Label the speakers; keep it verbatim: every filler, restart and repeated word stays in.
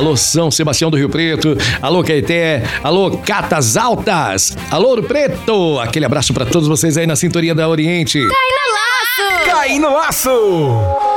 Speaker 1: Alô, São Sebastião do Rio Preto. Alô, Caeté. Alô, Catas Altas. Alô, Ouro Preto. Aquele abraço pra todos vocês aí na sintonia da Oriente.
Speaker 2: Cai no laço!
Speaker 3: Cai no laço!